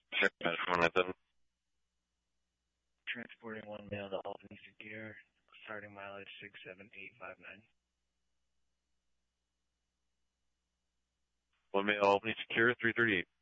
Transporting one male to Albany Secure, starting mileage 67859. One male Albany Secure, 338.